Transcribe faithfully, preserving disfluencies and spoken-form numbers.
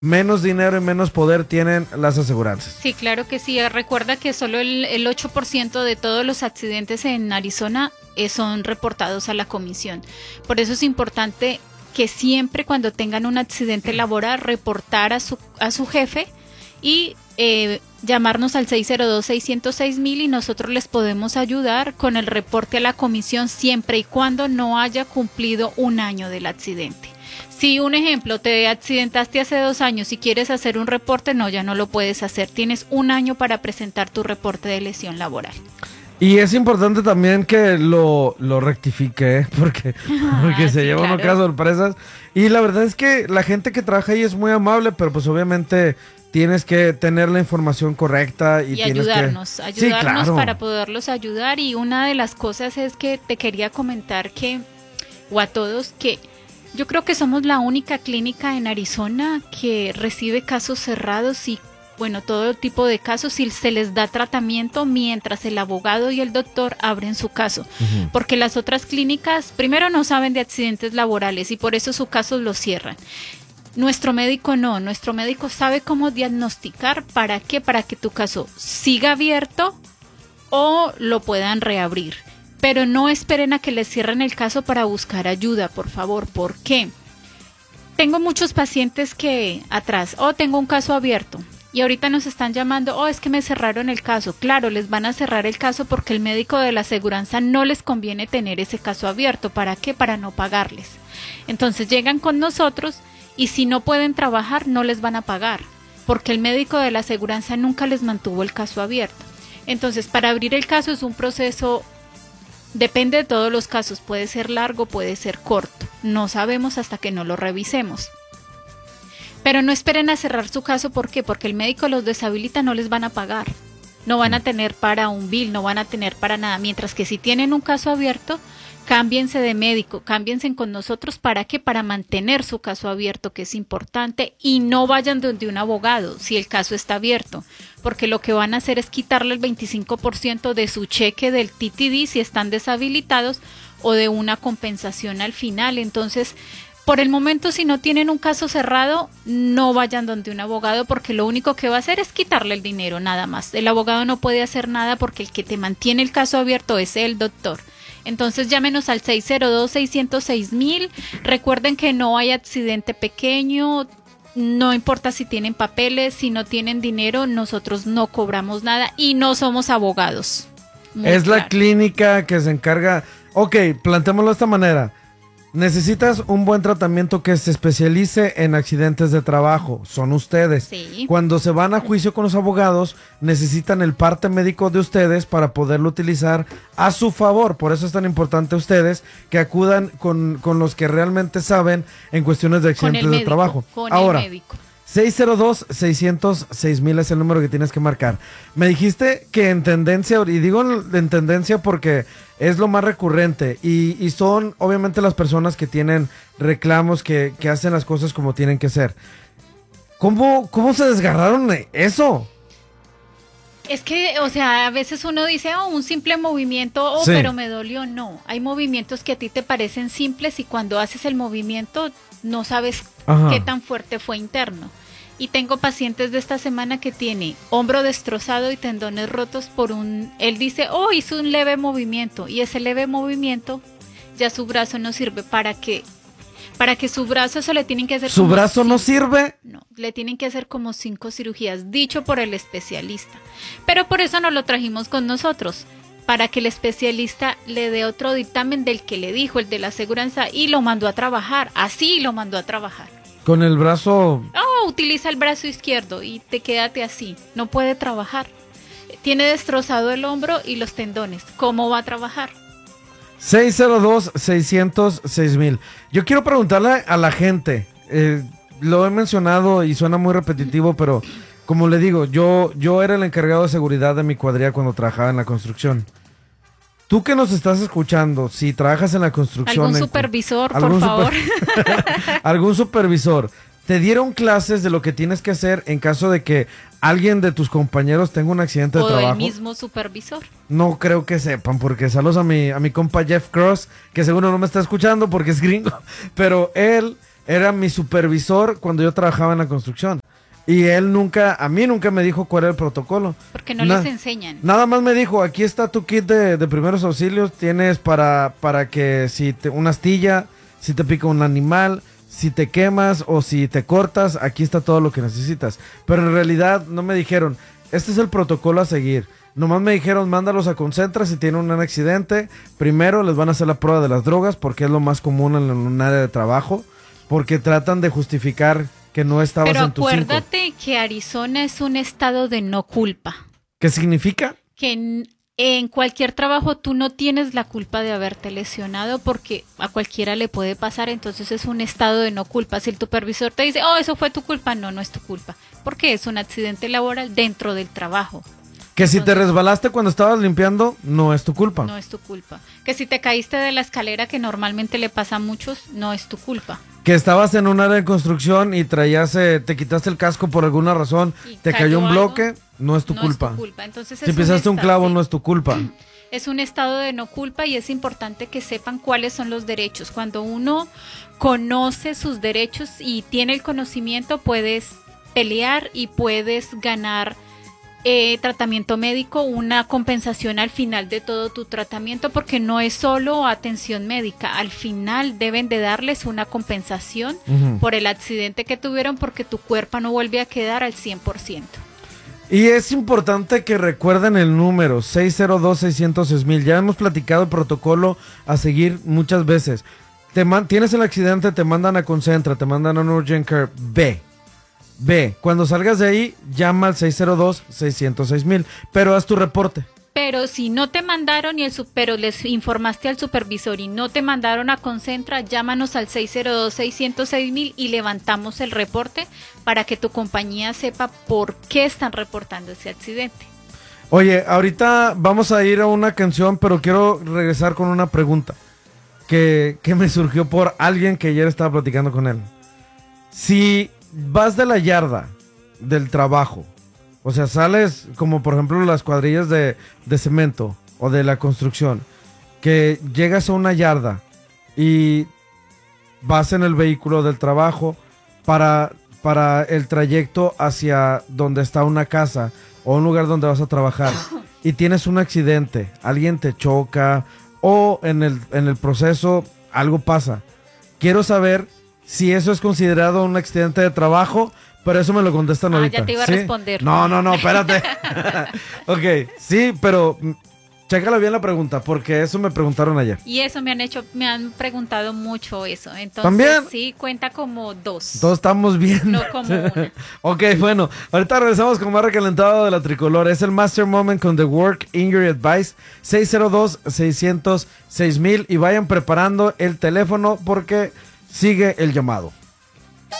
menos dinero y menos poder tienen las aseguranzas. Sí, claro que sí. Recuerda que solo el, el ocho por ciento de todos los accidentes en Arizona eh, son reportados a la comisión. Por eso es importante que siempre cuando tengan un accidente laboral reportar a su, a su jefe y eh, llamarnos al seis cero dos, seis cero seis mil y nosotros les podemos ayudar con el reporte a la comisión siempre y cuando no haya cumplido un año del accidente. Si un ejemplo, te accidentaste hace dos años y quieres hacer un reporte, no, ya no lo puedes hacer. Tienes un año para presentar tu reporte de lesión laboral. Y es importante también que lo, lo rectifique, ¿eh? porque, porque Ah, se sí, lleva uno claro. cada sorpresas. Y la verdad es que la gente que trabaja ahí es muy amable, pero pues obviamente tienes que tener la información correcta y, Y tienes ayudarnos, que... ayudarnos sí, claro. para poderlos ayudar. Y una de las cosas es que te quería comentar que, o a todos, que yo creo que somos la única clínica en Arizona que recibe casos cerrados y, bueno, todo tipo de casos y se les da tratamiento mientras el abogado y el doctor abren su caso. Ujú. Porque las otras clínicas, primero, no saben de accidentes laborales y por eso su caso lo cierran. Nuestro médico no, nuestro médico sabe cómo diagnosticar, ¿para qué? Para que tu caso siga abierto o lo puedan reabrir. Pero no esperen a que les cierren el caso para buscar ayuda, por favor. ¿Por qué? Tengo muchos pacientes que atrás, oh, tengo un caso abierto y ahorita nos están llamando, oh, es que me cerraron el caso. Claro, les van a cerrar el caso porque el médico de la aseguranza no les conviene tener ese caso abierto. ¿Para qué? Para no pagarles. Entonces llegan con nosotros y si no pueden trabajar no les van a pagar porque el médico de la aseguranza nunca les mantuvo el caso abierto. Entonces, para abrir el caso es un proceso. Depende de todos los casos, puede ser largo, puede ser corto. No sabemos hasta que no lo revisemos. Pero no esperen a cerrar su caso, ¿por qué? Porque el médico los deshabilita, no les van a pagar. No van a tener para un bill, no van a tener para nada. Mientras que si tienen un caso abierto, cámbiense de médico, cámbiense con nosotros. ¿Para qué? Para mantener su caso abierto, que es importante, y no vayan donde un abogado si el caso está abierto, porque lo que van a hacer es quitarle el veinticinco por ciento de su cheque del T T D si están deshabilitados o de una compensación al final. Entonces, por el momento, si no tienen un caso cerrado, no vayan donde un abogado porque lo único que va a hacer es quitarle el dinero, nada más. El abogado no puede hacer nada porque el que te mantiene el caso abierto es el doctor. Entonces llámenos al seis cero dos, seis cero seis mil. Recuerden que no hay accidente pequeño, no importa si tienen papeles, si no tienen dinero, nosotros no cobramos nada y no somos abogados. Muy Es la claro. clínica que se encarga... Ok, planteémoslo de esta manera. Necesitas un buen tratamiento que se especialice en accidentes de trabajo. Son ustedes. Sí. Cuando se van a juicio con los abogados, necesitan el parte médico de ustedes para poderlo utilizar a su favor. Por eso es tan importante ustedes que acudan con, con los que realmente saben en cuestiones de Con accidentes el de médico, trabajo. con Ahora, el médico. seis cero dos, seis cero seis mil es el número que tienes que marcar. Me dijiste que en tendencia, y digo en tendencia porque es lo más recurrente, y, y son obviamente las personas que tienen reclamos, que, que hacen las cosas como tienen que ser. ¿Cómo, cómo se desgarraron de eso? Es que, o sea, a veces uno dice, oh, un simple movimiento, oh, Sí. pero me dolió. No, hay movimientos que a ti te parecen simples y cuando haces el movimiento no sabes Ajá. qué tan fuerte fue interno. Y tengo pacientes de esta semana que tiene hombro destrozado y tendones rotos por un... Él dice, oh, hizo un leve movimiento. Y ese leve movimiento, ya su brazo no sirve. Para que, para que su brazo se le tienen que hacer... ¿Su como brazo no cinco- sirve? No, le tienen que hacer como cinco cirugías, dicho por el especialista. Pero por eso no lo trajimos con nosotros. Para que el especialista le dé otro dictamen del que le dijo, el de la aseguranza, y lo mandó a trabajar. Así lo mandó a trabajar. Con el brazo... Oh, utiliza el brazo izquierdo y te quédate así. No puede trabajar. Tiene destrozado el hombro y los tendones. ¿Cómo va a trabajar? seis cero dos, seis cero seis mil. Yo quiero preguntarle a la gente, eh, lo he mencionado y suena muy repetitivo, pero como le digo, yo, yo era el encargado de seguridad de mi cuadrilla cuando trabajaba en la construcción. Tú que nos estás escuchando, si trabajas en la construcción... Algún en- supervisor, algún por favor. super- algún supervisor, ¿te dieron clases de lo que tienes que hacer en caso de que alguien de tus compañeros tenga un accidente de O trabajo? el mismo supervisor. No creo que sepan, porque saludos a mi, a mi compa Jeff Cross, que seguro no me está escuchando porque es gringo, pero él era mi supervisor cuando yo trabajaba en la construcción. Y él nunca, a mí nunca me dijo cuál era el protocolo. Porque no Na- les enseñan. Nada más me dijo, aquí está tu kit de, de primeros auxilios, tienes para, para que si te, una astilla, si te pica un animal, si te quemas o si te cortas, aquí está todo lo que necesitas. Pero en realidad no me dijeron, este es el protocolo a seguir. Nomás me dijeron, mándalos a Concentra si tienen un accidente. Primero les van a hacer la prueba de las drogas porque es lo más común en un área de trabajo. Porque tratan de justificar que no estabas Pero en tus cinco. acuérdate que Arizona es un estado de no culpa. ¿Qué significa? Que en, en cualquier trabajo tú no tienes la culpa de haberte lesionado porque a cualquiera le puede pasar, entonces es un estado de no culpa. Si el supervisor te dice, oh, eso fue tu culpa, no, no es tu culpa, porque es un accidente laboral dentro del trabajo. Que si te Entonces, resbalaste cuando estabas limpiando, no es tu culpa. no es tu culpa. Que si te caíste de la escalera, que normalmente le pasa a muchos, no es tu culpa. Que estabas en un área de construcción y traías, eh, te quitaste el casco por alguna razón, Y te cayó cayó un algo, bloque, no es tu no culpa. es tu culpa. Entonces Si es pisaste un estado- clavo, sí. no es tu culpa. Es un estado de no culpa y es importante que sepan cuáles son los derechos. Cuando uno conoce sus derechos y tiene el conocimiento, puedes pelear y puedes ganar eh, tratamiento médico, una compensación al final de todo tu tratamiento, porque no es solo atención médica. Al final deben de darles una compensación Ujú. por el accidente que tuvieron, porque tu cuerpo no vuelve a quedar al cien por ciento. Y es importante que recuerden el número seis cero dos, seis cero seis mil. Ya hemos platicado el protocolo a seguir muchas veces. Te man- tienes el accidente, te mandan a Concentra, te mandan a un Urgent Care. Ve. Ve. Cuando salgas de ahí, llama al seis cero dos, seis cero seis mil. Pero haz tu reporte. Pero si no te mandaron y el su- pero les informaste al supervisor y no te mandaron a Concentra, llámanos al seis cero dos, seis cero seis mil y levantamos el reporte para que tu compañía sepa por qué están reportando ese accidente. Oye, ahorita vamos a ir a una canción, pero quiero regresar con una pregunta que, que me surgió por alguien que ayer estaba platicando con él. Si vas de la yarda del trabajo, o sea, sales como por ejemplo las cuadrillas de, de cemento o de la construcción, que llegas a una yarda y vas en el vehículo del trabajo para, para el trayecto hacia donde está una casa o un lugar donde vas a trabajar y tienes un accidente, alguien te choca o en el, en el proceso algo pasa. Quiero saber si eso es considerado un accidente de trabajo, pero eso me lo contestan Ah, ahorita. ya te iba a ¿Sí? responder. No, no, no, espérate. Ok, sí, pero mm, chécala bien la pregunta, porque eso me preguntaron ayer. Y eso me han hecho, me han preguntado mucho eso. Entonces, ¿También? sí, cuenta como dos. Todos estamos bien. No como una. Ok, bueno, ahorita regresamos con más recalentado de la tricolor. Es el Master Moment con The Work Injury Advice seis cero dos, seis cero seis mil y vayan preparando el teléfono porque sigue el llamado.